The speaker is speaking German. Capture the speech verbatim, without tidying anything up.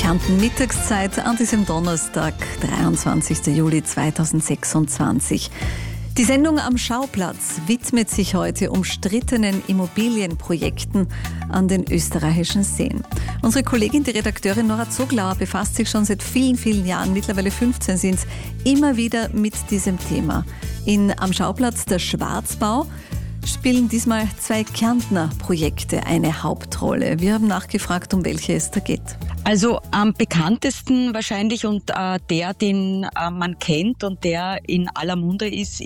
Kärnten Mittagszeit an diesem Donnerstag, dreiundzwanzigsten Juli zweitausendsechsundzwanzig. Die Sendung Am Schauplatz widmet sich heute umstrittenen Immobilienprojekten an den österreichischen Seen. Unsere Kollegin, die Redakteurin Nora Zoglauer, befasst sich schon seit vielen, vielen Jahren, mittlerweile fünfzehn sind es, immer wieder mit diesem Thema. In Am Schauplatz der Schwarzbau spielen diesmal zwei Kärntner Projekte eine Hauptrolle. Wir haben nachgefragt, um welche es da geht. Also am bekanntesten wahrscheinlich und äh, der, den äh, man kennt und der in aller Munde ist,